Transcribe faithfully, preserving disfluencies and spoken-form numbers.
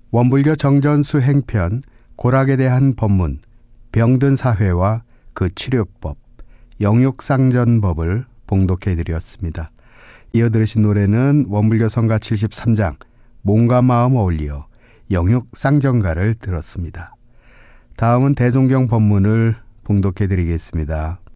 원불교 정전수 행편, 고락에 대한 법문, 병든 사회와 그 치료법, 영육상전법을 봉독해드렸습니다. 이어 들으신 노래는 원불교 성가 칠십삼 장 몸과 마음 어울리어 영육상전가를 들었습니다. 다음은 대종경 법문을 봉독해드리겠습니다.